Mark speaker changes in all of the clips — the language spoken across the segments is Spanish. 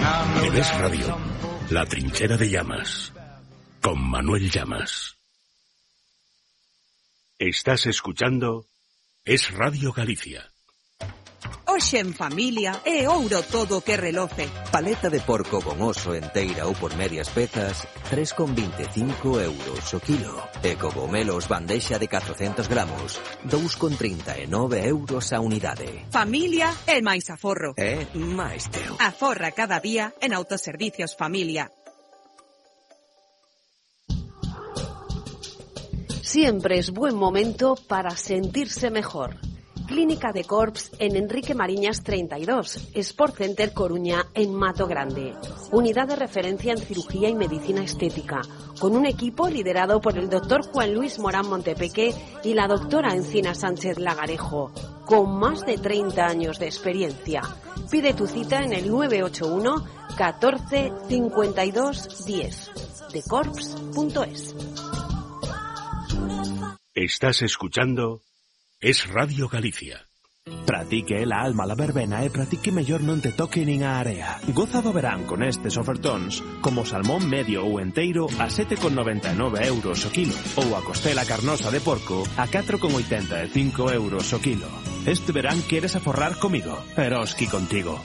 Speaker 1: En Es Radio, La Trinchera de Llamas, con Manuel Llamas. Estás escuchando Es Radio Galicia.
Speaker 2: Hoxe en familia é ouro todo que reloce.
Speaker 3: Paleta de porco con oso enteira ou por medias pezas, 3,25 euros o kilo. E cogomelos bandexa de 400 gramos, 2,39 euros a unidade.
Speaker 2: Familia é máis aforro.
Speaker 3: É máis teu.
Speaker 2: Aforra cada día en Autoservicios Familia.
Speaker 4: Siempre es buen momento para sentirse mejor. Clínica de Corps en Enrique Mariñas 32, Sport Center Coruña en Mato Grande. Unidad de referencia en cirugía y medicina estética, con un equipo liderado por el doctor Juan Luis Morán Montepeque y la doctora Encina Sánchez Lagarejo, con más de 30 años de experiencia. Pide tu cita en el 981 14 52 10, decorps.es.
Speaker 1: Estás escuchando Es Radio Galicia.
Speaker 5: Pratique la alma la verbena e pratique mellor non te toque nin a area. Goza do verán con estes ofertóns, como salmón medio ou enteiro a 7,99 euros o kilo, ou a costela carnosa de porco a 4,85 euros o kilo. Este verán queres aforrar comigo, Eroski contigo.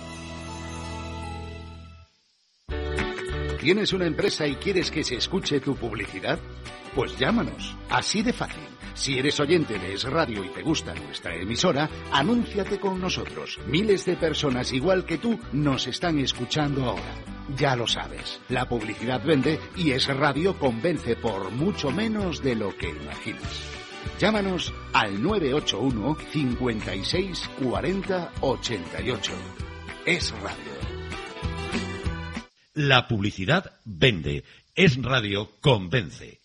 Speaker 6: ¿Tienes una empresa y quieres que se escuche tu publicidad? Pues llámanos, así de fácil. Si eres oyente de Es Radio y te gusta nuestra emisora, anúnciate con nosotros. Miles de personas igual que tú nos están escuchando ahora. Ya lo sabes, la publicidad vende y Es Radio convence por mucho menos de lo que imaginas. Llámanos al 981 56 40 88. Es Radio.
Speaker 7: La publicidad vende. Es Radio convence.